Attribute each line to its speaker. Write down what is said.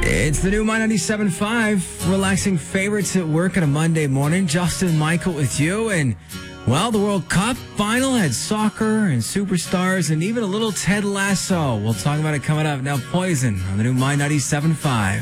Speaker 1: It's the new My 97.5, relaxing favorites at work on a Monday morning. Justin Michael with you. And, well, the World Cup final had soccer and superstars and even a little Ted Lasso. We'll talk about it coming up. Now, Poison on the new My 97.5.